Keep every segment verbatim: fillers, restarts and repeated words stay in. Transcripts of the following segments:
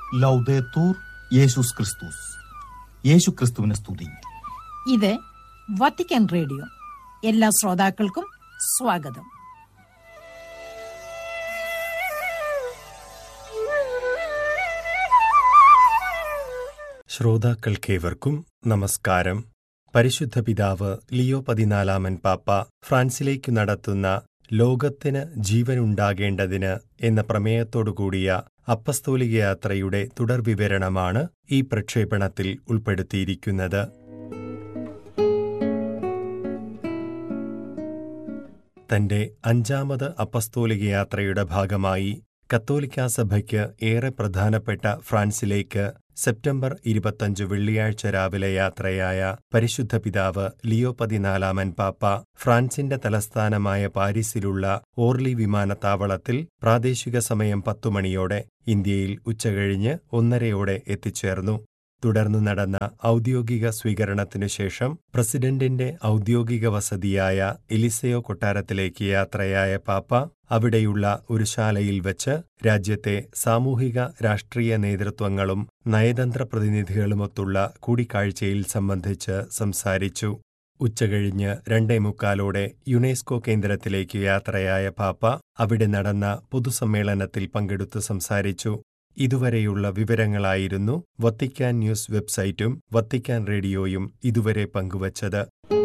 ലൗദേത്തൂർ യേശുസ് ക്രിസ്തുസ്. യേശു ക്രിസ്തുവിനെ സ്തുതി. ഇത് വത്തിക്കാൻ റേഡിയോ. എല്ലാ ശ്രോതാക്കൾക്കും സ്വാഗതം. ശ്രോതാക്കൾക്കേവർക്കും നമസ്കാരം. പരിശുദ്ധ പിതാവ് ലിയോ പതിനാലാമൻ പാപ്പ ഫ്രാൻസിലേക്ക് നടത്തുന്ന ലോകത്തിന് ജീവനുണ്ടാകേണ്ടതിന് എന്ന പ്രമേയത്തോടുകൂടിയ അപ്പസ്തോലിക യാത്രയുടെ തുടർവിവരണമാണ് ഈ പ്രക്ഷേപണത്തിൽ ഉൾപ്പെടുത്തിയിരിക്കുന്നത്. തന്റെ അഞ്ചാമത് അപ്പസ്തോലിക യാത്രയുടെ ഭാഗമായി കത്തോലിക്കാ സഭയ്ക്ക് ഏറെ പ്രധാനപ്പെട്ട ഫ്രാൻസിലേക്ക് സെപ്റ്റംബർ ഇരുപത്തഞ്ച് വെള്ളിയാഴ്ച രാവിലെ യാത്രയായ പരിശുദ്ധ പിതാവ് ലിയോ പതിനാലാമൻ പാപ്പ ഫ്രാൻസിന്റെ തലസ്ഥാനമായ പാരീസിലുള്ള ഓർലി വിമാനത്താവളത്തിൽ പ്രാദേശിക സമയം പത്തുമണിയോടെ ഇന്ത്യയിൽ ഉച്ചകഴിഞ്ഞ് ഒന്നരയോടെ എത്തിച്ചേർന്നു. തുടർന്നു നടന്ന ഔദ്യോഗിക സ്വീകരണത്തിനു ശേഷം പ്രസിഡന്റിന്റെ ഔദ്യോഗിക വസതിയായ എലിസയോ കൊട്ടാരത്തിലേക്ക് യാത്രയായ പാപ്പ അവിടെയുള്ള ഒരു ശാലയിൽ വച്ച് രാജ്യത്തെ സാമൂഹിക രാഷ്ട്രീയ നേതൃത്വങ്ങളും നയതന്ത്ര പ്രതിനിധികളുമൊത്തുള്ള കൂടിക്കാഴ്ചയിൽ സംബന്ധിച്ച് സംസാരിച്ചു. ഉച്ചകഴിഞ്ഞ് രണ്ടേ മുക്കാലോടെ യുനെസ്കോ കേന്ദ്രത്തിലേക്ക് യാത്രയായ പാപ്പ അവിടെ നടന്ന പൊതുസമ്മേളനത്തിൽ പങ്കെടുത്ത് സംസാരിച്ചു. ഇതുവരെയുള്ള വിവരങ്ങളായിരുന്നു വത്തിക്കാൻ ന്യൂസ് വെബ്സൈറ്റും വത്തിക്കാൻ റേഡിയോയും ഇതുവരെ പങ്കുവച്ചത്.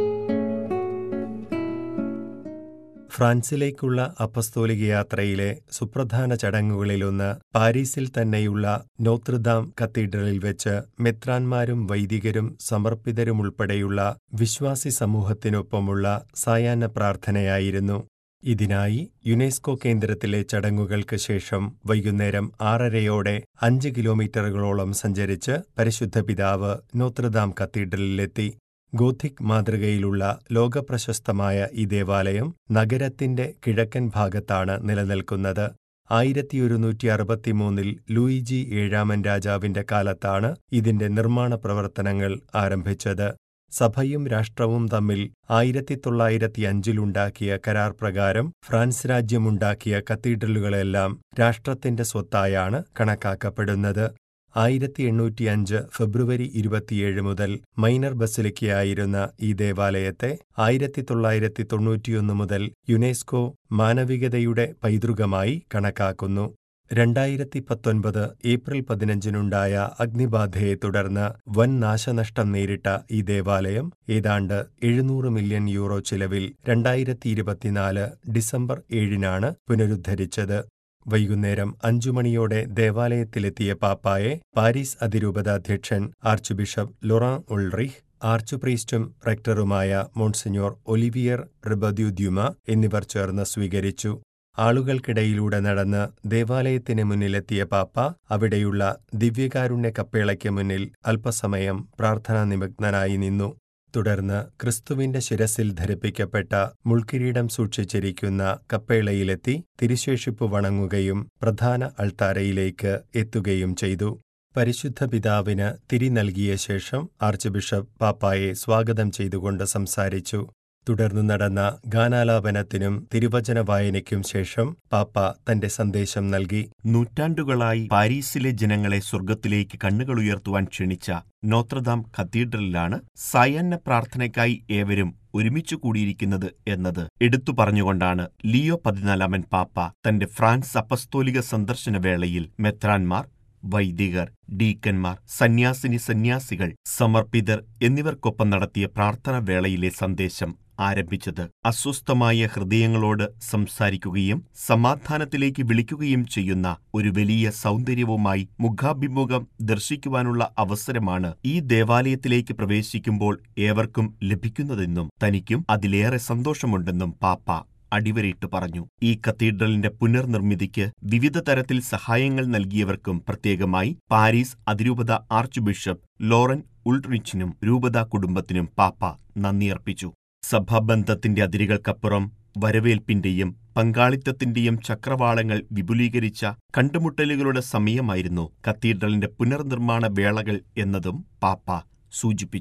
ഫ്രാൻസിലേക്കുള്ള അപ്പസ്തോലിക യാത്രയിലെ സുപ്രധാന ചടങ്ങുകളിലൊന്ന് പാരീസിൽ തന്നെയുള്ള നോത്രദാം കത്തീഡ്രലിൽ വെച്ച് മെത്രാന്മാരും വൈദികരും സമർപ്പിതരുമുൾപ്പെടെയുള്ള വിശ്വാസി സമൂഹത്തിനൊപ്പമുള്ള സായാഹ്ന പ്രാർത്ഥനയായിരുന്നു. ഇതിനായി യുനെസ്കോ കേന്ദ്രത്തിലെ ചടങ്ങുകൾക്ക് ശേഷം വൈകുന്നേരം ആറരയോടെ അഞ്ച് കിലോമീറ്ററുകളോളം സഞ്ചരിച്ച് പരിശുദ്ധ പിതാവ് നോത്രദാം കത്തീഡ്രലിലെത്തി. ഗോഥിക് മാതൃകയിലുള്ള ലോകപ്രശസ്തമായ ഈ ദേവാലയം നഗരത്തിന്റെ കിഴക്കൻ ഭാഗത്താണ് നിലനിൽക്കുന്നത്. ആയിരത്തി ഒരുന്നൂറ്റി അറുപത്തിമൂന്നിൽ ലൂയിജി ഏഴാമൻ രാജാവിന്റെ കാലത്താണ് ഇതിന്റെ നിർമ്മാണ പ്രവർത്തനങ്ങൾ ആരംഭിച്ചത്. സഭയും രാഷ്ട്രവും തമ്മിൽ ആയിരത്തി തൊള്ളായിരത്തി അഞ്ചിലുണ്ടാക്കിയ കരാർ പ്രകാരം ഫ്രാൻസ് രാജ്യമുണ്ടാക്കിയ കത്തീഡ്രലുകളെല്ലാം രാഷ്ട്രത്തിന്റെ സ്വത്തായാണ് കണക്കാക്കപ്പെടുന്നത്. ആയിരത്തി എണ്ണൂറ്റി അഞ്ച് ഫെബ്രുവരി ഇരുപത്തിയേഴ് മുതൽ മൈനർ ബസിലിക്കയായിരുന്ന ഈ ദേവാലയത്തെ ആയിരത്തി തൊള്ളായിരത്തി തൊണ്ണൂറ്റിയൊന്ന് മുതൽ യുനെസ്കോ മാനവികതയുടെ പൈതൃകമായി കണക്കാക്കുന്നു. രണ്ടായിരത്തി പത്തൊൻപത് ഏപ്രിൽ പതിനഞ്ചിനുണ്ടായ അഗ്നിബാധയെ തുടർന്ന് വൻ നാശനഷ്ടം നേരിട്ട ഈ ദേവാലയം ഏതാണ്ട് എഴുന്നൂറ് മില്യൺ യൂറോ ചിലവിൽ രണ്ടായിരത്തി ഇരുപത്തിനാല് ഡിസംബർ ഏഴിനാണ് പുനരുദ്ധരിച്ചത്. വൈകുന്നേരം അഞ്ചു മണിയോടെ ദേവാലയത്തിലെത്തിയ പാപ്പായെ Paris അതിരൂപതാധ്യക്ഷൻ arch bishop ലൊറാൻ ഉൾറിഹ്, arch പ്രീസ്റ്റും റെക്ടറുമായ monsignor Olivier റിബദ്യു ദ്യുമ എന്നിവർ ചേർന്ന് സ്വീകരിച്ചു. ആളുകൾക്കിടയിലൂടെ നടന്ന് ദേവാലയത്തിന് മുന്നിലെത്തിയ പാപ്പ അവിടെയുള്ള ദിവ്യകാരുണ്യ കപ്പേളയ്ക്ക് മുന്നിൽ അല്പസമയം പ്രാർത്ഥനാ നിമഗ്നനായി നിന്നു. തുടർന്ന് ക്രിസ്തുവിന്റെ ശിരസിൽ ധരിപ്പിക്കപ്പെട്ട മുൾക്കിരീടം സൂക്ഷിച്ചിരിക്കുന്ന കപ്പേളയിലെത്തി തിരുശേഷിപ്പ് വണങ്ങുകയും പ്രധാന അൾത്താരയിലേക്ക് എത്തുകയും ചെയ്തു. പരിശുദ്ധ പിതാവിന് തിരി നൽകിയ ശേഷം ആർച്ച് ബിഷപ്പ് പാപ്പായെ സ്വാഗതം ചെയ്തുകൊണ്ട് സംസാരിച്ചു. തുടർന്നു നടന്ന ഗാനാലാപനത്തിനും തിരുവചന വായനയ്ക്കും ശേഷം പാപ്പ തന്റെ സന്ദേശം നൽകി. നൂറ്റാണ്ടുകളായി പാരീസിലെ ജനങ്ങളെ സ്വർഗത്തിലേക്ക് കണ്ണുകളുയർത്തുവാൻ ക്ഷണിച്ച നോത്രദാം കത്തീഡ്രലിലാണ് സായാഹ്ന പ്രാർത്ഥനയ്ക്കായി ഏവരും ഒരുമിച്ചു കൂടിയിരിക്കുന്നത് എന്നത് എടുത്തു പറഞ്ഞുകൊണ്ടാണ് ലിയോ പതിനാലാമൻ പാപ്പ തന്റെ ഫ്രാൻസ് അപ്പസ്തോലിക സന്ദർശന വേളയിൽ മെത്രാന്മാർ, വൈദികർ, ഡീക്കന്മാർ, സന്യാസിനി സന്യാസികൾ, സമർപ്പിതർ എന്നിവർക്കൊപ്പം നടത്തിയ പ്രാർത്ഥനാ വേളയിലെ സന്ദേശം ആരംഭിച്ചത്. അസ്വസ്ഥമായ ഹൃദയങ്ങളോട് സംസാരിക്കുകയും സമാധാനത്തിലേക്ക് വിളിക്കുകയും ചെയ്യുന്ന ഒരു വലിയ സൗന്ദര്യവുമായി മുഖാഭിമുഖം ദർശിക്കുവാനുള്ള അവസരമാണ് ഈ ദേവാലയത്തിലേക്ക് പ്രവേശിക്കുമ്പോൾ ഏവർക്കും ലഭിക്കുന്നതെന്നും തനിക്കും അതിലേറെ സന്തോഷമുണ്ടെന്നും പാപ്പ അടിവരയിട്ട് പറഞ്ഞു. ഈ കത്തീഡ്രലിന്റെ പുനർനിർമ്മിതിക്ക് വിവിധ തരത്തിൽ സഹായങ്ങൾ നൽകിയവർക്കും പ്രത്യേകമായി പാരീസ് അതിരൂപത ആർച്ച് ബിഷപ്പ് ലോറൻ ഉൾറിച്ചിനും രൂപതാ കുടുംബത്തിനും പാപ്പ നന്ദിയർപ്പിച്ചു. സഭാബന്ധത്തിന്റെ അതിരുകൾക്കപ്പുറം വരവേൽപ്പിന്റെയും പങ്കാളിത്തത്തിന്റെയും ചക്രവാളങ്ങൾ വിപുലീകരിച്ച കണ്ടുമുട്ടലുകളുടെ സമയമായിരുന്നു കത്തീഡ്രലിന്റെ പുനർനിർമ്മാണ വേളകൾ എന്നതും പാപ്പ സൂചിപ്പിച്ചു.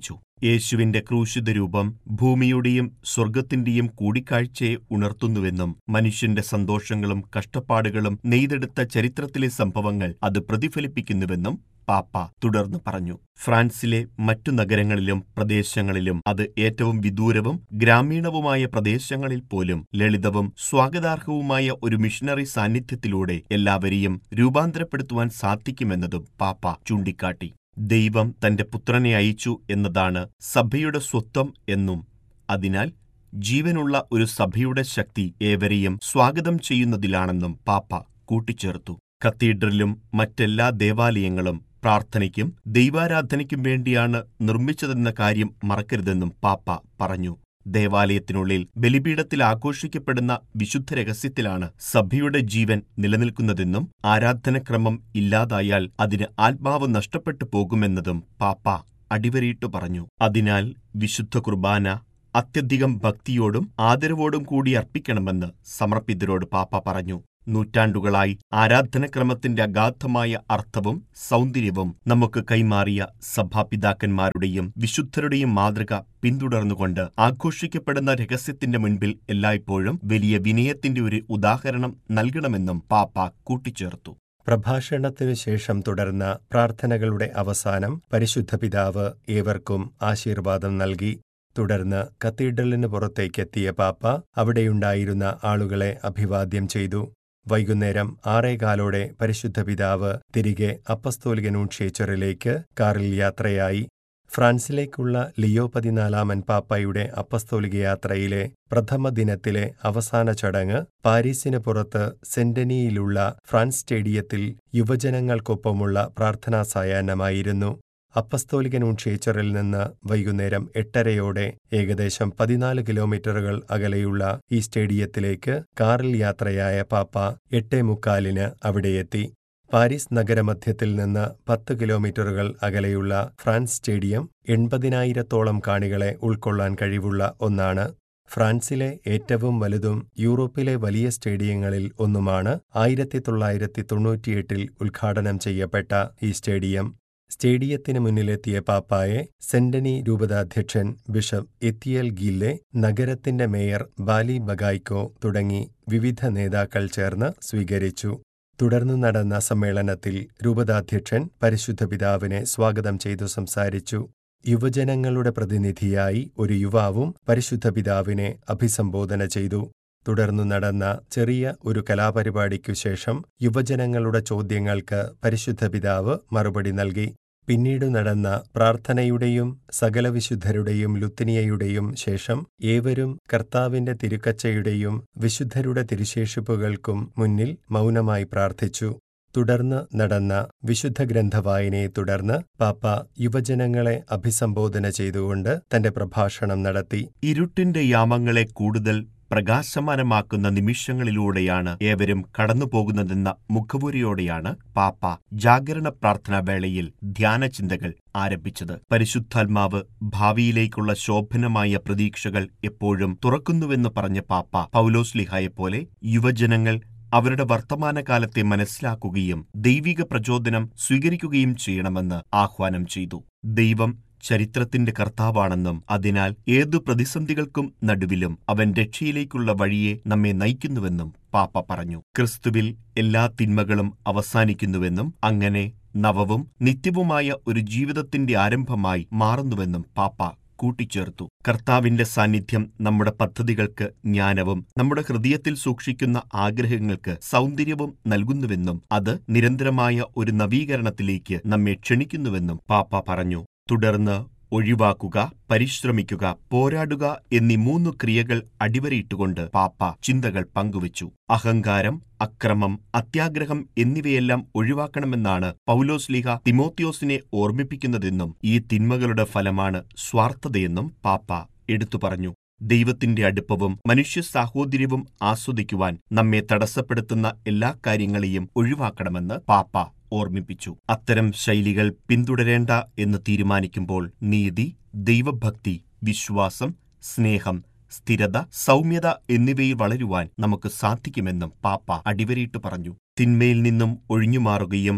യേശുവിന്റെ ക്രൂശിത രൂപം ഭൂമിയുടെയും സ്വർഗത്തിന്റെയും കൂടിക്കാഴ്ചയെ ഉണർത്തുന്നുവെന്നും മനുഷ്യന്റെ സന്തോഷങ്ങളും കഷ്ടപ്പാടുകളും നെയ്തെടുത്ത ചരിത്രത്തിലെ സംഭവങ്ങൾ അത് പ്രതിഫലിപ്പിക്കുന്നുവെന്നും പാപ്പ തുടർന്ന് പറഞ്ഞു. ഫ്രാൻസിലെ മറ്റു നഗരങ്ങളിലും പ്രദേശങ്ങളിലും, അത് ഏറ്റവും വിദൂരവും ഗ്രാമീണവുമായ പ്രദേശങ്ങളിൽ പോലും ലളിതവും സ്വാഗതാർഹവുമായ ഒരു മിഷണറി സാന്നിധ്യത്തിലൂടെ എല്ലാവരെയും രൂപാന്തരപ്പെടുത്തുവാൻ സാധിക്കുമെന്നതും പാപ്പ ചൂണ്ടിക്കാട്ടി. ദൈവം തന്റെ പുത്രനെ അയച്ചു എന്നതാണ് സഭയുടെ സ്വത്വം എന്നും അതിനാൽ ജീവനുള്ള ഒരു സഭയുടെ ശക്തി ഏവരെയും സ്വാഗതം ചെയ്യുന്നതിലാണെന്നും പാപ്പ കൂട്ടിച്ചേർത്തു. കത്തീഡ്രലും മറ്റെല്ലാ ദേവാലയങ്ങളും പ്രാർത്ഥനയ്ക്കും ദൈവാരാധനയ്ക്കും വേണ്ടിയാണ് നിർമ്മിച്ചതെന്ന കാര്യം മറക്കരുതെന്നും പാപ്പ പറഞ്ഞു. ദേവാലയത്തിനുള്ളിൽ ബലിപീഠത്തിൽ ആഘോഷിക്കപ്പെടുന്ന വിശുദ്ധ രഹസ്യത്തിലാണ് സഭയുടെ ജീവൻ നിലനിൽക്കുന്നതെന്നും ആരാധനക്രമം ഇല്ലാതായാൽ അതിന് ആത്മാവ് നഷ്ടപ്പെട്ടു പോകുമെന്നതും പാപ്പ അടിവരയിട്ടു പറഞ്ഞു. അതിനാൽ വിശുദ്ധ കുർബാന അത്യധികം ഭക്തിയോടും ആദരവോടും കൂടി അർപ്പിക്കണമെന്ന് സമർപ്പിതരോട് പാപ്പ പറഞ്ഞു. നൂറ്റാണ്ടുകളായി ആരാധനക്രമത്തിന്റെ അഗാധമായ അർത്ഥവും സൗന്ദര്യവും നമുക്ക് കൈമാറിയ സഭാപിതാക്കന്മാരുടെയും വിശുദ്ധരുടെയും മാതൃക പിന്തുടർന്നുകൊണ്ട് ആഘോഷിക്കപ്പെടുന്ന രഹസ്യത്തിന്റെ മുൻപിൽ എല്ലായ്പ്പോഴും വലിയ വിനയത്തിന്റെ ഒരു ഉദാഹരണം നൽകണമെന്നും പാപ്പ കൂട്ടിച്ചേർത്തു. പ്രഭാഷണത്തിനു ശേഷം തുടർന്ന പ്രാർത്ഥനകളുടെ അവസാനം പരിശുദ്ധ പിതാവ് ഏവർക്കും ആശീർവാദം നൽകി. തുടർന്ന് കത്തീഡ്രലിന് പുറത്തേക്കെത്തിയ പാപ്പ അവിടെയുണ്ടായിരുന്ന ആളുകളെ അഭിവാദ്യം ചെയ്തു. വൈകുന്നേരം ആറേകാലോടെ പരിശുദ്ധ പിതാവ് തിരികെ അപ്പസ്തോലിക നൂൻഷ്യേച്ചറിലേക്ക് കാറിൽ യാത്രയായി. ഫ്രാൻസിലേക്കുള്ള ലിയോ പതിനാലാമൻ പാപ്പായുടെ അപ്പസ്തോലിക യാത്രയിലെ പ്രഥമ ദിനത്തിലെ അവസാന ചടങ്ങ് പാരീസിന് പുറത്ത് സെന്റനിയിലുള്ള ഫ്രാൻസ് സ്റ്റേഡിയത്തിൽ യുവജനങ്ങൾക്കൊപ്പമുള്ള പ്രാർത്ഥനാ സായാഹ്നമായിരുന്നു. അപ്പസ്തോലിക നൂൻഷ്യേച്ചറിൽ നിന്ന് വൈകുന്നേരം എട്ടരയോടെ ഏകദേശം പതിനാല് കിലോമീറ്ററുകൾ അകലെയുള്ള ഈ സ്റ്റേഡിയത്തിലേക്ക് കാറിൽ യാത്രയായ പാപ്പ എട്ടേ മുക്കാലിന് അവിടെയെത്തി. പാരീസ് നഗരമധ്യത്തിൽ നിന്ന് പത്ത് കിലോമീറ്ററുകൾ അകലെയുള്ള ഫ്രാൻസ് സ്റ്റേഡിയം എൺപതിനായിരത്തോളം കാണികളെ ഉൾക്കൊള്ളാൻ കഴിവുള്ള ഒന്നാണ്. ഫ്രാൻസിലെ ഏറ്റവും വലുതും യൂറോപ്പിലെ വലിയ സ്റ്റേഡിയങ്ങളിൽ ഒന്നുമാണ് ആയിരത്തി തൊള്ളായിരത്തി തൊണ്ണൂറ്റിയെട്ടിൽ ഉദ്ഘാടനം ചെയ്യപ്പെട്ട ഈ സ്റ്റേഡിയം. സ്റ്റേഡിയത്തിന് മുന്നിലെത്തിയ പാപ്പായെ സെന്റനി രൂപതാധ്യക്ഷൻ ബിഷപ്പ് എത്തിയേൽ ഗില്ലെ, നഗരത്തിന്റെ മേയർ ബാലി ബഗായ്ക്കോ തുടങ്ങി വിവിധ നേതാക്കൾ ചേർന്ന് സ്വീകരിച്ചു. തുടർന്നു നടന്ന സമ്മേളനത്തിൽ രൂപതാധ്യക്ഷൻ പരിശുദ്ധ പിതാവിനെ സ്വാഗതം ചെയ്തു സംസാരിച്ചു. യുവജനങ്ങളുടെ പ്രതിനിധിയായി ഒരു യുവാവും പരിശുദ്ധ പിതാവിനെ അഭിസംബോധന ചെയ്തു. തുടർന്നു നടന്ന ചെറിയ ഒരു കലാപരിപാടിക്കു ശേഷം യുവജനങ്ങളുടെ ചോദ്യങ്ങൾക്ക് പരിശുദ്ധ പിതാവ് മറുപടി നൽകി. പിന്നീടു നടന്ന പ്രാർത്ഥനയുടെയും സകല വിശുദ്ധരുടെയും ലുത്തിനിയയുടെയും ശേഷം ഏവരും കർത്താവിന്റെ തിരുക്കച്ചയുടെയും വിശുദ്ധരുടെ തിരുശേഷിപ്പുകൾക്കും മുന്നിൽ മൗനമായി പ്രാർത്ഥിച്ചു. തുടർന്ന് നടന്ന വിശുദ്ധ ഗ്രന്ഥവായനയെ തുടർന്ന് പാപ്പ യുവജനങ്ങളെ അഭിസംബോധന ചെയ്തുകൊണ്ട് തന്റെ പ്രഭാഷണം നടത്തി. ഇരുട്ടിന്റെ യാമങ്ങളെ കൂടുതൽ പ്രകാശമാനമാക്കുന്ന നിമിഷങ്ങളിലൂടെയാണ് ഏവരും കടന്നുപോകുന്നതെന്ന മുഖവുരയോടെയാണ് പാപ്പ ജാഗരണ പ്രാർത്ഥനാ വേളയിൽ ധ്യാനചിന്തകൾ ആരംഭിച്ചത്. പരിശുദ്ധാത്മാവ് ഭാവിയിലേക്കുള്ള ശോഭനമായ പ്രതീക്ഷകൾ എപ്പോഴും തുറക്കുന്നുവെന്ന് പറഞ്ഞ പാപ്പ പൗലോസ്ലീഹായെപ്പോലെ യുവജനങ്ങൾ അവരുടെ വർത്തമാനകാലത്തെ മനസ്സിലാക്കുകയും ദൈവിക പ്രചോദനം സ്വീകരിക്കുകയും ചെയ്യണമെന്ന് ആഹ്വാനം ചെയ്തു. ദൈവം ചരിത്രത്തിന്റെ കർത്താവാണെന്നും അതിനാൽ ഏതു പ്രതിസന്ധികൾക്കും നടുവിലും അവൻ രക്ഷയിലേക്കുള്ള വഴിയെ നമ്മെ നയിക്കുന്നുവെന്നും പാപ്പ പറഞ്ഞു. ക്രിസ്തുവിൽ എല്ലാ തിന്മകളും അവസാനിക്കുന്നുവെന്നും അങ്ങനെ നവവും നിത്യവുമായ ഒരു ജീവിതത്തിന്റെ ആരംഭമായി മാറുന്നുവെന്നും പാപ്പ കൂട്ടിച്ചേർത്തു. കർത്താവിന്റെ സാന്നിധ്യം നമ്മുടെ പദ്ധതികൾക്ക് ജ്ഞാനവും നമ്മുടെ ഹൃദയത്തിൽ സൂക്ഷിക്കുന്ന ആഗ്രഹങ്ങൾക്ക് സൗന്ദര്യവും നൽകുന്നുവെന്നും അത് നിരന്തരമായ ഒരു നവീകരണത്തിലേക്ക് നമ്മെ ക്ഷണിക്കുന്നുവെന്നും പാപ്പ പറഞ്ഞു. തുടർന്ന് ഒഴിവാക്കുക, പരിശ്രമിക്കുക, പോരാടുക എന്നീ മൂന്നു ക്രിയകൾ അടിവരയിട്ടുകൊണ്ട് പാപ്പ ചിന്തകൾ പങ്കുവച്ചു. അഹങ്കാരം, അക്രമം, അത്യാഗ്രഹം എന്നിവയെല്ലാം ഒഴിവാക്കണമെന്നാണ് പൗലോസ്ലീഹ തിമോത്തിയോസിനെ ഓർമ്മിപ്പിക്കുന്നതെന്നും ഈ തിന്മകളുടെ ഫലമാണ് സ്വാർത്ഥതയെന്നും പാപ്പ എടുത്തു പറഞ്ഞു. ദൈവത്തിന്റെ അടുപ്പവും മനുഷ്യ സാഹോദര്യവും ആസ്വദിക്കുവാൻ നമ്മെ തടസ്സപ്പെടുത്തുന്ന എല്ലാ കാര്യങ്ങളെയും ഒഴിവാക്കണമെന്ന് പാപ്പ ഓർമ്മിപ്പിച്ചു. അത്തരം ശൈലികൾ പിന്തുടരേണ്ട എന്ന് തീരുമാനിക്കുമ്പോൾ നീതി, ദൈവഭക്തി, വിശ്വാസം, സ്നേഹം, സ്ഥിരത, സൗമ്യത എന്നിവയിൽ വളരുവാൻ നമുക്ക് സാധിക്കുമെന്നും പാപ്പ അടിവരയിട്ട് പറഞ്ഞു. തിന്മയിൽ നിന്നും ഒഴിഞ്ഞുമാറുകയും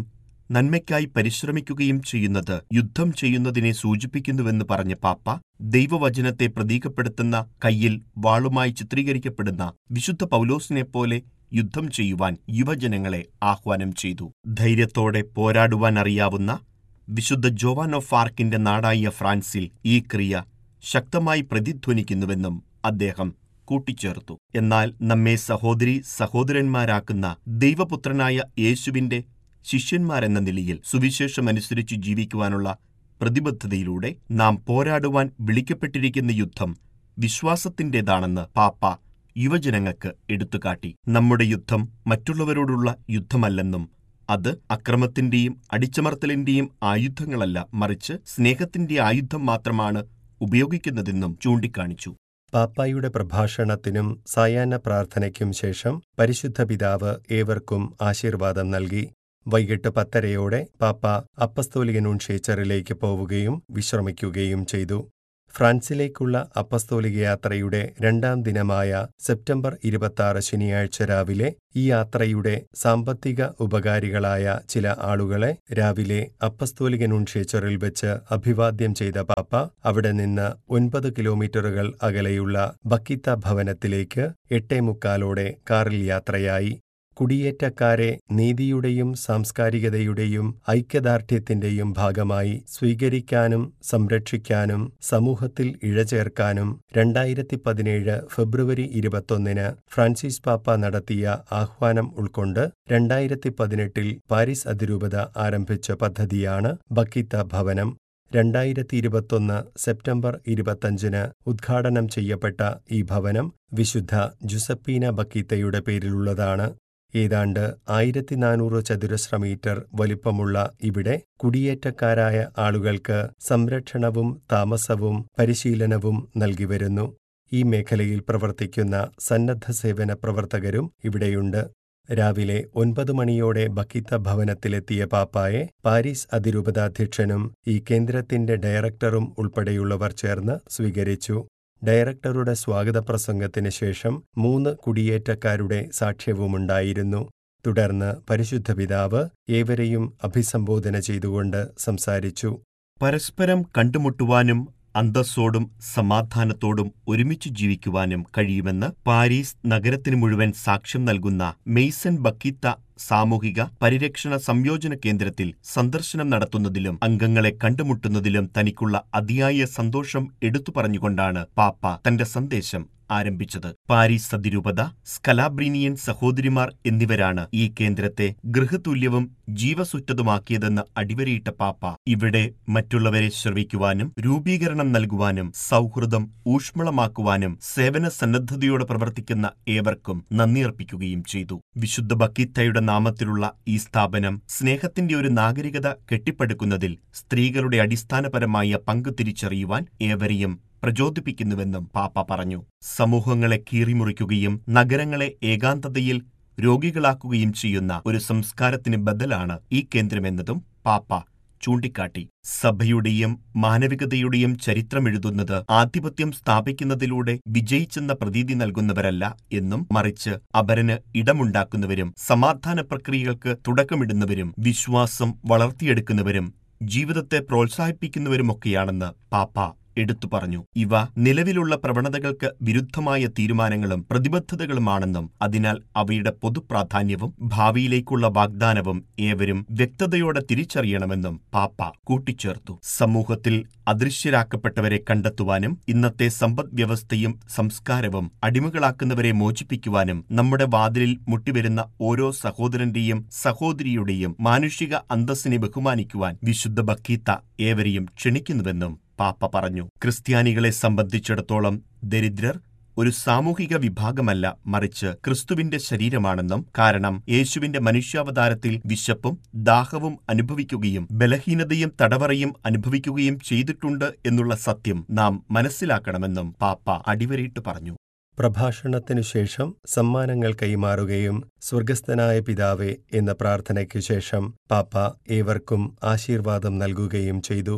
നന്മയ്ക്കായി പരിശ്രമിക്കുകയും ചെയ്യുന്നത് യുദ്ധം ചെയ്യുന്നതിനെ സൂചിപ്പിക്കുന്നുവെന്ന് പറഞ്ഞ പാപ്പ, ദൈവവചനത്തെ പ്രതീകപ്പെടുത്തുന്ന കയ്യിൽ വാളുമായി ചിത്രീകരിക്കപ്പെടുന്ന വിശുദ്ധ പൗലോസിനെപ്പോലെ യുദ്ധം ചെയ്യുവാൻ യുവജനങ്ങളെ ആഹ്വാനം ചെയ്തു. ധൈര്യത്തോടെ പോരാടുവാൻ അറിയാവുന്ന വിശുദ്ധ ജോവാൻ ഓഫ് ആർക്കിന്റെ നാടായ ഫ്രാൻസിൽ ഈ ക്രിയ ശക്തമായി പ്രതിധ്വനിക്കുന്നുവെന്നും അദ്ദേഹം കൂട്ടിച്ചേർത്തു. എന്നാൽ നമ്മെ സഹോദരീ സഹോദരന്മാരാക്കുന്ന ദൈവപുത്രനായ യേശുവിന്റെ ശിഷ്യന്മാരെന്ന നിലയിൽ സുവിശേഷമനുസരിച്ച് ജീവിക്കുവാനുള്ള പ്രതിബദ്ധതയിലൂടെ നാം പോരാടുവാൻ വിളിക്കപ്പെട്ടിരിക്കുന്ന യുദ്ധം വിശ്വാസത്തിന്റേതാണെന്ന് പാപ്പ യുവജനങ്ങൾക്ക് എടുത്തുകാട്ടി. നമ്മുടെ യുദ്ധം മറ്റുള്ളവരോടുള്ള യുദ്ധമല്ലെന്നും അത് അക്രമത്തിന്റെയും അടിച്ചമർത്തലിന്റെയും ആയുധങ്ങളല്ല, മറിച്ച് സ്നേഹത്തിന്റെ ആയുധം മാത്രമാണ് ഉപയോഗിക്കുന്നതെന്നും ചൂണ്ടിക്കാണിച്ചു. പാപ്പായുടെ പ്രഭാഷണത്തിനും സായാഹ്ന പ്രാർത്ഥനയ്ക്കും ശേഷം പരിശുദ്ധ പിതാവ് ഏവർക്കും ആശീർവാദം നൽകി. വൈകിട്ട് പത്തരയോടെ പാപ്പ അപ്പസ്തോലിക നൂൻഷ്യേച്ചറിലേക്ക് പോവുകയും വിശ്രമിക്കുകയും ചെയ്തു. ഫ്രാൻസിലേക്കുള്ള അപ്പസ്തോലിക യാത്രയുടെ രണ്ടാം ദിനമായ സെപ്റ്റംബർ ഇരുപത്തിയാറ് ശനിയാഴ്ച രാവിലെ ഈ യാത്രയുടെ സാമ്പത്തിക ഉപകാരികളായ ചില ആളുകളെ രാവിലെ അപ്പസ്തോലിക നൂൻഷ്യേച്ചറിൽ വെച്ച് അഭിവാദ്യം ചെയ്ത പാപ്പ അവിടെ നിന്ന് ഒൻപത് കിലോമീറ്ററുകൾ അകലെയുള്ള ബക്കിത്ത ഭവനത്തിലേക്ക് എട്ടേ മുക്കാലോടെ കാറിൽ യാത്രയായി. കുടിയേറ്റക്കാരെ നീതിയുടെയും സാംസ്കാരികതയുടെയും ഐക്യദാർഢ്യത്തിന്റെയും ഭാഗമായി സ്വീകരിക്കാനും സംരക്ഷിക്കാനും സമൂഹത്തിൽ ഇഴചേർക്കാനും രണ്ടായിരത്തി പതിനേഴ് ഫെബ്രുവരി ഇരുപത്തൊന്നിന് ഫ്രാൻസിസ് പാപ്പ നടത്തിയ ആഹ്വാനം ഉൾക്കൊണ്ട് രണ്ടായിരത്തി പതിനെട്ടിൽ പാരീസ് അതിരൂപത ആരംഭിച്ച പദ്ധതിയാണ് ബക്കിത്ത ഭവനം. രണ്ടായിരത്തി ഇരുപത്തൊന്ന് സെപ്റ്റംബർ ഇരുപത്തഞ്ചിന് ഉദ്ഘാടനം ചെയ്യപ്പെട്ട ഈ ഭവനം വിശുദ്ധ ജുസപ്പീന ബക്കിത്തയുടെ പേരിലുള്ളതാണ്. ഏതാണ്ട് ആയിരത്തി നാനൂറ് ചതുരശ്ര മീറ്റർ വലിപ്പമുള്ള ഇവിടെ കുടിയേറ്റക്കാരായ ആളുകൾക്ക് സംരക്ഷണവും താമസവും പരിശീലനവും നൽകിവരുന്നു. ഈ മേഖലയിൽ പ്രവർത്തിക്കുന്ന സന്നദ്ധ സേവന പ്രവർത്തകരും ഇവിടെയുണ്ട്. രാവിലെ ഒൻപത് മണിയോടെ ബക്കിത്ത ഭവനത്തിലെത്തിയ പാപ്പായെ പാരീസ് അതിരൂപതാധ്യക്ഷനും ഈ കേന്ദ്രത്തിന്റെ ഡയറക്ടറും ഉൾപ്പെടെയുള്ളവർ ചേർന്ന് സ്വീകരിച്ചു. ഡയറക്ടറുടെ സ്വാഗത പ്രസംഗത്തിന് ശേഷം മൂന്ന് കുടിയേറ്റക്കാരുടെ സാക്ഷ്യവുമുണ്ടായിരുന്നു. തുടർന്ന് പരിശുദ്ധ പിതാവ് ഏവരെയും അഭിസംബോധന ചെയ്തുകൊണ്ട് സംസാരിച്ചു. പരസ്പരം കണ്ടുമുട്ടുവാനും അന്തസ്സോടും സമാധാനത്തോടും ഒരുമിച്ച് ജീവിക്കുവാനും കഴിയുമെന്ന് പാരീസ് നഗരത്തിന് മുഴുവൻ സാക്ഷ്യം നൽകുന്ന മെയ്സൺ ബക്കിത്ത സാമൂഹിക പരിരക്ഷണ സംയോജന കേന്ദ്രത്തിൽ സന്ദർശനം നടത്തുന്നതിലും അംഗങ്ങളെ കണ്ടുമുട്ടുന്നതിലും തനിക്കുള്ള അതിയായ സന്തോഷം എടുത്തു പറഞ്ഞുകൊണ്ടാണ് പാപ്പ തന്റെ സന്ദേശം ആരംഭിച്ചത്. പാരീസ് അതിരൂപത, സ്കലാബ്രീനിയൻ സഹോദരിമാർ എന്നിവരാണ് ഈ കേന്ദ്രത്തെ ഗൃഹതുല്യവും ജീവസുറ്റതുമാക്കിയതെന്ന് അടിവരയിട്ട പാപ്പ ഇവിടെ മറ്റുള്ളവരെ ശ്രവിക്കുവാനും രൂപീകരണം നൽകുവാനും സൗഹൃദം ഊഷ്മളമാക്കുവാനും സേവന സന്നദ്ധതയോടെ പ്രവർത്തിക്കുന്ന ഏവർക്കും നന്ദിയർപ്പിക്കുകയും ചെയ്തു. വിശുദ്ധ ബക്കിത്തയുടെ നാമത്തിലുള്ള ഈ സ്ഥാപനം സ്നേഹത്തിന്റെ ഒരു നാഗരികത കെട്ടിപ്പടുക്കുന്നതിൽ സ്ത്രീകളുടെ അടിസ്ഥാനപരമായ പങ്ക് തിരിച്ചറിയുവാൻ ഏവരെയും പ്രചോദിപ്പിക്കുന്നുവെന്നും പാപ്പ പറഞ്ഞു. സമൂഹങ്ങളെ കീറിമുറിക്കുകയും നഗരങ്ങളെ ഏകാന്തതയിൽ രോഗികളാക്കുകയും ചെയ്യുന്ന ഒരു സംസ്കാരത്തിന് ബദലാണ് ഈ കേന്ദ്രമെന്നതും പാപ്പ ചൂണ്ടിക്കാട്ടി. സഭയുടെയും മാനവികതയുടെയും ചരിത്രമെഴുതുന്നത് ആധിപത്യം സ്ഥാപിക്കുന്നതിലൂടെ വിജയിച്ചെന്ന പ്രതീതി നൽകുന്നവരല്ല എന്നും, മറിച്ച് അപരന് ഇടമുണ്ടാക്കുന്നവരും സമാധാന പ്രക്രിയകൾക്ക് തുടക്കമിടുന്നവരും വിശ്വാസം വളർത്തിയെടുക്കുന്നവരും ജീവിതത്തെ പ്രോത്സാഹിപ്പിക്കുന്നവരുമൊക്കെയാണെന്ന് പാപ്പ എടുത്തു പറഞ്ഞു. ഇവ നിലവിലുള്ള പ്രവണതകൾക്ക് വിരുദ്ധമായ തീരുമാനങ്ങളും പ്രതിബദ്ധതകളുമാണെന്നും അതിനാൽ അവയുടെ പൊതുപ്രാധാന്യവും ഭാവിയിലേക്കുള്ള വാഗ്ദാനവും ഏവരും വ്യക്തതയോടെ തിരിച്ചറിയണമെന്നും പാപ്പ കൂട്ടിച്ചേർത്തു. സമൂഹത്തിൽ അദൃശ്യരാക്കപ്പെട്ടവരെ കണ്ടെത്തുവാനും ഇന്നത്തെ സമ്പദ്വ്യവസ്ഥയും സംസ്കാരവും അടിമകളാക്കുന്നവരെ മോചിപ്പിക്കുവാനും നമ്മുടെ വാതിലിൽ മുട്ടിവരുന്ന ഓരോ സഹോദരന്റെയും സഹോദരിയുടെയും മാനുഷിക അന്തസ്സിനെ ബഹുമാനിക്കുവാൻ വിശുദ്ധ ബക്കിത്ത ഏവരെയും ക്ഷണിക്കുന്നുവെന്നും പാപ്പ പറഞ്ഞു. ക്രിസ്ത്യാനികളെ സംബന്ധിച്ചിടത്തോളം ദരിദ്രർ ഒരു സാമൂഹിക വിഭാഗമല്ല, മറിച്ച് ക്രിസ്തുവിന്റെ ശരീരമാണെന്നും, കാരണം യേശുവിന്റെ മനുഷ്യാവതാരത്തിൽ വിശപ്പും ദാഹവും അനുഭവിക്കുകയും ബലഹീനതയും തടവറയും അനുഭവിക്കുകയും ചെയ്തിട്ടുണ്ട് എന്നുള്ള സത്യം നാം മനസ്സിലാക്കണമെന്നും പാപ്പ അടിവരയിട്ട് പറഞ്ഞു. പ്രഭാഷണത്തിനു ശേഷം സമ്മാനങ്ങൾ കൈമാറുകയും സ്വർഗസ്ഥനായ പിതാവേ എന്ന പ്രാർത്ഥനയ്ക്കു ശേഷം പാപ്പ ഏവർക്കും ആശീർവാദം നൽകുകയും ചെയ്തു.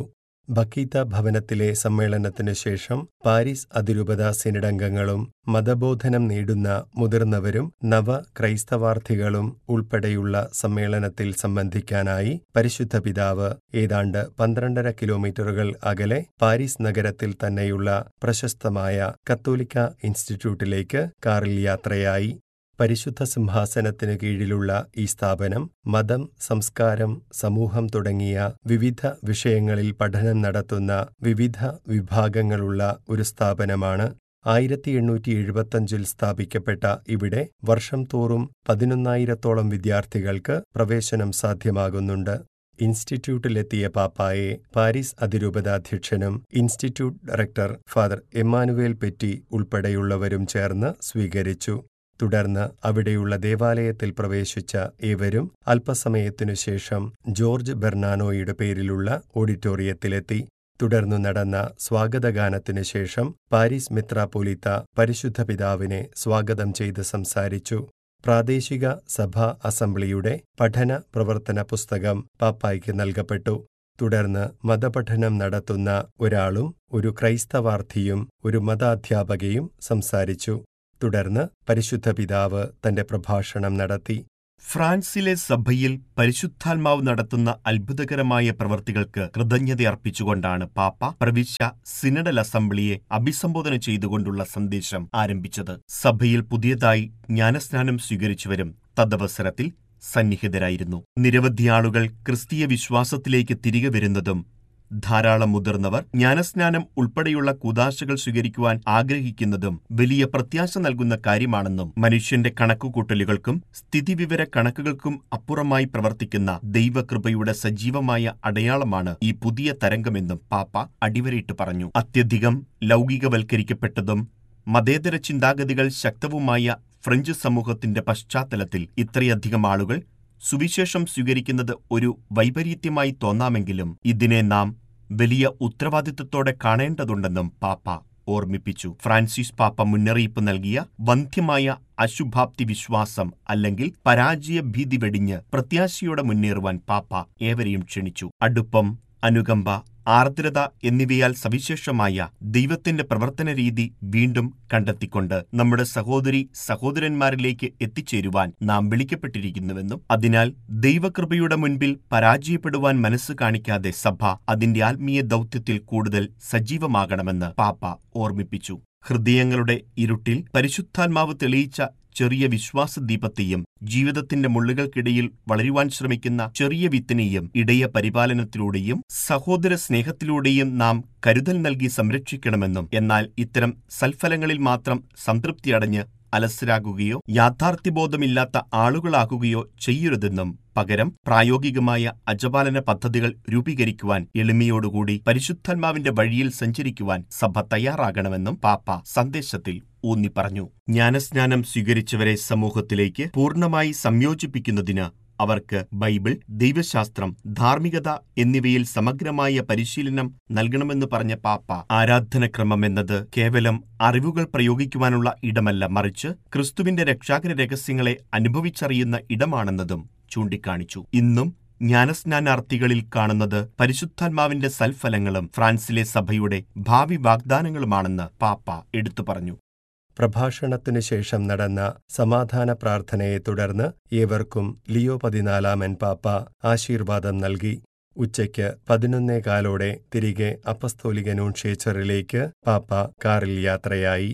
ബക്കീത്ത ഭവനത്തിലെ സമ്മേളനത്തിനു ശേഷം പാരീസ് അതിരൂപത സിനഡംഗങ്ങളും മതബോധനം നേടുന്ന മുതിർന്നവരും നവ ക്രൈസ്തവാർത്ഥികളും ഉൾപ്പെടെയുള്ള സമ്മേളനത്തിൽ സംബന്ധിക്കാനായി പരിശുദ്ധ പിതാവ് ഏതാണ്ട് പന്ത്രണ്ടര കിലോമീറ്ററുകൾ അകലെ പാരീസ് നഗരത്തിൽ തന്നെയുള്ള പ്രശസ്തമായ കത്തോലിക്ക ഇൻസ്റ്റിറ്റ്യൂട്ടിലേക്ക് കാറിൽ യാത്രയായി. പരിശുദ്ധ സിംഹാസനത്തിനു കീഴിലുള്ള ഈ സ്ഥാപനം മതം, സംസ്കാരം, സമൂഹം തുടങ്ങിയ വിവിധ വിഷയങ്ങളിൽ പഠനം നടത്തുന്ന വിവിധ വിഭാഗങ്ങളുള്ള ഒരു സ്ഥാപനമാണ്. ആയിരത്തി എണ്ണൂറ്റി എഴുപത്തഞ്ചിൽ സ്ഥാപിക്കപ്പെട്ട ഇവിടെ വർഷം തോറും പതിനൊന്നായിരത്തോളം വിദ്യാർത്ഥികൾക്ക് പ്രവേശനം സാധ്യമാകുന്നുണ്ട്. ഇൻസ്റ്റിറ്റ്യൂട്ടിലെത്തിയ പാപ്പായെ Paris അതിരൂപതാധ്യക്ഷനും institute director father Emmanuel petty ഉൾപ്പെടെയുള്ളവരും ചേർന്ന് സ്വീകരിച്ചു. തുടർന്ന് അവിടെയുള്ള ദേവാലയത്തിൽ പ്രവേശിച്ച ഏവരും അല്പസമയത്തിനു ശേഷം ജോർജ് ബെർണാനോയുടെ പേരിലുള്ള ഓഡിറ്റോറിയത്തിലെത്തി. തുടർന്നു നടന്ന സ്വാഗതഗാനത്തിനു ശേഷം പാരീസ് മെത്രാപ്പൊലീത്ത പരിശുദ്ധ പിതാവിനെ സ്വാഗതം ചെയ്ത് സംസാരിച്ചു. പ്രാദേശിക സഭാ അസംബ്ലിയുടെ പഠന പ്രവർത്തന പുസ്തകം പാപ്പായ്ക്ക് നൽകപ്പെട്ടു. തുടർന്ന് മതപഠനം നടത്തുന്ന ഒരാളും ഒരു ക്രൈസ്തവാർത്ഥിയും ഒരു മതാധ്യാപകയും സംസാരിച്ചു. തുടർന്ന് പരിശുദ്ധ പിതാവ് തന്റെ പ്രഭാഷണം നടത്തി. ഫ്രാൻസിലെ സഭയിൽ പരിശുദ്ധാത്മാവ് നടത്തുന്ന അത്ഭുതകരമായ പ്രവൃത്തികൾക്ക് കൃതജ്ഞതയർപ്പിച്ചുകൊണ്ടാണ് പാപ്പ പ്രവിശ്യ സിനഡൽ അസംബ്ലിയെ അഭിസംബോധന ചെയ്തുകൊണ്ടുള്ള സന്ദേശം ആരംഭിച്ചത്. സഭയിൽ പുതിയതായി ജ്ഞാനസ്നാനം സ്വീകരിച്ചവരും തദവസരത്തിൽ സന്നിഹിതരായിരുന്നു. നിരവധി ആളുകൾ ക്രിസ്തീയ വിശ്വാസത്തിലേക്ക് തിരികെ വരുന്നതും ധാരാളം മുതിർന്നവർ ജ്ഞാനസ്നാനം ഉൾപ്പെടെയുള്ള കൂദാശകൾ സ്വീകരിക്കുവാൻ ആഗ്രഹിക്കുന്നതും വലിയ പ്രത്യാശ നൽകുന്ന കാര്യമാണെന്നും മനുഷ്യന്റെ കണക്കുകൂട്ടലുകൾക്കും സ്ഥിതിവിവര കണക്കുകൾക്കും അപ്പുറമായി പ്രവർത്തിക്കുന്ന ദൈവകൃപയുടെ സജീവമായ അടയാളമാണ് ഈ പുതിയ തരംഗമെന്നും പാപ്പ അടിവരയിട്ട് പറഞ്ഞു. അത്യധികം ലൗകികവൽക്കരിക്കപ്പെട്ടതും മതേതര ചിന്താഗതികൾ ശക്തവുമായ ഫ്രഞ്ച് സമൂഹത്തിന്റെ പശ്ചാത്തലത്തിൽ ഇത്രയധികം ആളുകൾ സുവിശേഷം സ്വീകരിക്കുന്നത് ഒരു വൈപരീത്യമായി തോന്നാമെങ്കിലും ഇതിനെ നാം വലിയ ഉത്തരവാദിത്വത്തോടെ കാണേണ്ടതുണ്ടെന്നും പാപ്പ ഓർമ്മിപ്പിച്ചു. ഫ്രാൻസിസ് പാപ്പ മുന്നറിയിപ്പ് നൽകിയ വന്ധ്യമായ അശുഭാപ്തി വിശ്വാസം അല്ലെങ്കിൽ പരാജയ ഭീതി വെടിഞ്ഞ് പ്രത്യാശയോടെ മുന്നേറുവാൻ പാപ്പ ഏവരെയും ക്ഷണിച്ചു. അടുപ്പം, അനുകമ്പ, ആർദ്രത എന്നിവയാൽ സവിശേഷമായ ദൈവത്തിന്റെ പ്രവർത്തന രീതി വീണ്ടും കണ്ടെത്തിക്കൊണ്ട് നമ്മുടെ സഹോദരി സഹോദരന്മാരിലേക്ക് എത്തിച്ചേരുവാൻ നാം വിളിക്കപ്പെട്ടിരിക്കുന്നുവെന്നും അതിനാൽ ദൈവകൃപയുടെ മുൻപിൽ പരാജയപ്പെടുവാൻ മനസ്സ് കാണിക്കാതെ സഭ അതിന്റെ ആത്മീയ ദൗത്യത്തിൽ കൂടുതൽ സജീവമാകണമെന്ന് പാപ്പ ഓർമ്മിപ്പിച്ചു. ഹൃദയങ്ങളുടെ ഇരുട്ടിൽ പരിശുദ്ധാത്മാവ് തെളിയിച്ച ചെറിയ വിശ്വാസദീപത്തെയും ജീവിതത്തിന്റെ മുള്ളുകൾക്കിടയിൽ വളരുവാൻ ശ്രമിക്കുന്ന ചെറിയ വിത്തിനെയും ഇടയ പരിപാലനത്തിലൂടെയും സഹോദര സ്നേഹത്തിലൂടെയും നാം കരുതൽ നൽകി സംരക്ഷിക്കണമെന്നും എന്നാൽ ഇത്തരം സൽഫലങ്ങളിൽ മാത്രം സംതൃപ്തിയടഞ്ഞ് അലസരാകുകയോ യാഥാർത്ഥ്യബോധമില്ലാത്ത ആളുകളാകുകയോ ചെയ്യരുതെന്നും പകരം പ്രായോഗികമായ അജപാലന പദ്ധതികൾ രൂപീകരിക്കുവാൻ എളിമയോടുകൂടി പരിശുദ്ധാത്മാവിന്റെ വഴിയിൽ സഞ്ചരിക്കുവാൻ സഭ തയ്യാറാകണമെന്നും പാപ്പ സന്ദേശത്തിൽ ഊന്നിപ്പറഞ്ഞു. ജ്ഞാനസ്നാനം സ്വീകരിച്ചവരെ സമൂഹത്തിലേക്ക് പൂർണ്ണമായി സംയോജിപ്പിക്കുന്നതിന് അവർക്ക് ബൈബിൾ, ദൈവശാസ്ത്രം, ധാർമ്മികത എന്നിവയിൽ സമഗ്രമായ പരിശീലനം നൽകണമെന്ന് പറഞ്ഞ പാപ്പ ആരാധനക്രമം എന്നത് കേവലം അറിവുകൾ പ്രയോഗിക്കുവാനുള്ള ഇടമല്ല, മറിച്ച് ക്രിസ്തുവിന്റെ രക്ഷാകര രഹസ്യങ്ങളെ അനുഭവിച്ചറിയുന്ന ഇടമാണെന്നതും ചൂണ്ടിക്കാണിച്ചു. ഇന്നും ജ്ഞാനസ്നാനാർത്ഥികളിൽ കാണുന്നത് പരിശുദ്ധാത്മാവിന്റെ സൽഫലങ്ങളും ഫ്രാൻസിലെ സഭയുടെ ഭാവി വാഗ്ദാനങ്ങളുമാണെന്ന് പാപ്പ എടുത്തു പറഞ്ഞു. പ്രഭാഷണത്തിനു ശേഷം നടന്ന സമാധാന പ്രാർത്ഥനയെ തുടർന്ന് ഏവർക്കും ലിയോ പതിനാലാമൻ പാപ്പ ആശീർവാദം നൽകി. ഉച്ചയ്ക്ക് പതിനൊന്നേകാലോടെ തിരികെ അപ്പസ്തോലിക നൂൺഷ്യേച്ചറിലേക്ക് പാപ്പ കാറിൽ യാത്രയായി.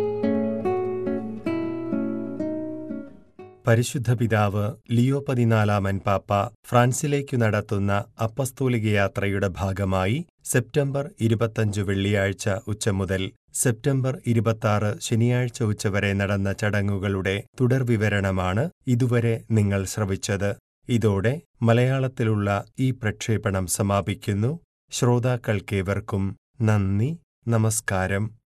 പരിശുദ്ധ പിതാവ് ലിയോ പതിനാലാമൻ പാപ്പ ഫ്രാൻസിലേക്കു നടത്തുന്ന അപ്പസ്തോലിക യാത്രയുടെ ഭാഗമായി സെപ്റ്റംബർ ഇരുപത്തഞ്ച് വെള്ളിയാഴ്ച ഉച്ച മുതൽ സെപ്റ്റംബർ ഇരുപത്താറ് ശനിയാഴ്ച ഉച്ചവരെ നടന്ന ചടങ്ങുകളുടെ തുടർവിവരണമാണ് ഇതുവരെ നിങ്ങൾ ശ്രവിച്ചത്. ഇതോടെ മലയാളത്തിലുള്ള ഈ പ്രക്ഷേപണം സമാപിക്കുന്നു. ശ്രോതാക്കൾക്കേവർക്കും നന്ദി, നമസ്കാരം.